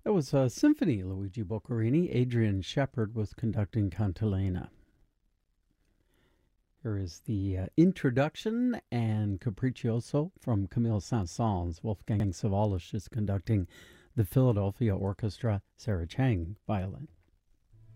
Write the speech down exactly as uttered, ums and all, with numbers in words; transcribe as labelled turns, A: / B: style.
A: That was a symphony, Luigi Boccherini. Adrian Shepard was conducting Cantilena. Here is the uh, introduction and Capriccioso from Camille Saint-Saëns. Wolfgang Sawallisch is conducting the Philadelphia Orchestra. Sarah Chang, violin.